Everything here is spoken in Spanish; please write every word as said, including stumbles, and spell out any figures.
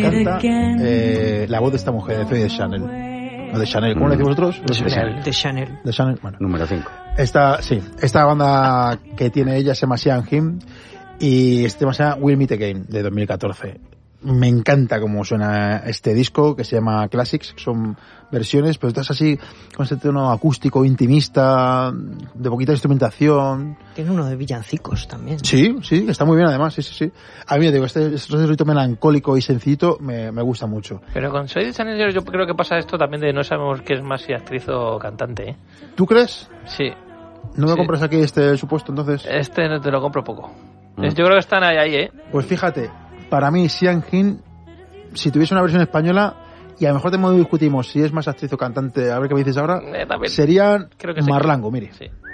encanta eh, la voz de esta mujer, de Zoe de Chanel. O de Chanel, ¿cómo mm. le decís vosotros? De Chanel. De Chanel. De Chanel, bueno. Número cinco. Esta, sí, esta banda que tiene ella se llama Sean Him y este tema se llama We'll Meet Again, de dos mil catorce. Me encanta cómo suena este disco, que se llama Classics, son versiones, pero estás así, con este tono acústico, intimista, de poquita instrumentación. Tiene uno de villancicos también. Sí, sí, está muy bien además, sí, sí, sí. A mí, digo, este, este rito melancólico y sencillito me, me gusta mucho. Pero con Zoe Chanel yo creo que pasa esto también de no sabemos qué es más, si actriz o cantante, ¿eh? ¿Tú crees? Sí. ¿No me sí. compras aquí este supuesto entonces? Este no te lo compro poco. Mm. Yo creo que están ahí, ahí, ¿eh? Pues fíjate, para mí, Sean Him, si tuviese una versión española, y a lo mejor te discutimos si es más actriz o cantante, a ver qué me dices ahora, eh, serían creo que Marlango, mire. Sí.